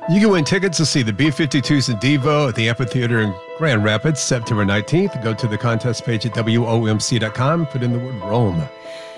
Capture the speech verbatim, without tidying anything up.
You can win tickets to see the B fifty-twos in Devo at the Amphitheater in Grand Rapids, September nineteenth. Go to the contest page at W O M C dot com. Put in the word Rome.